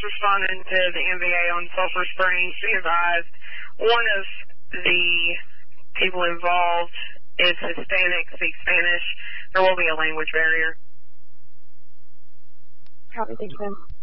responding to the NBA on Sulphur Springs. Be advised, one of the people involved is Hispanic, speaks Spanish. There will be a language barrier. Copy, thank you.